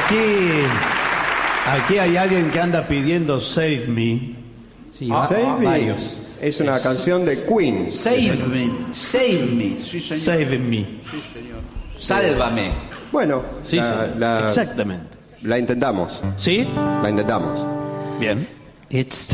Aquí hay alguien que anda pidiendo Save Me. Sí, Save Me. varios. Es una canción de Queen. Save me. Sí, señor. Save Me. Sí, señor. Sálvame. Bueno, Sí, señor. Exactamente. la intentamos. ¿Sí? La intentamos. Bien. It's